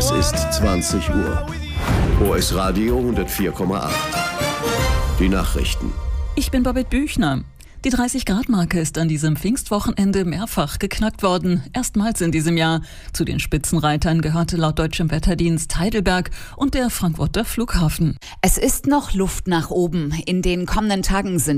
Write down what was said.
Es ist 20 Uhr. OS Radio 104,8. Die Nachrichten. Ich bin Babette Büchner. Die 30-Grad-Marke ist an diesem Pfingstwochenende mehrfach geknackt worden. Erstmals in diesem Jahr. Zu den Spitzenreitern gehörte laut deutschem Wetterdienst Heidelberg und der Frankfurter Flughafen. Es ist noch Luft nach oben. In den kommenden Tagen sind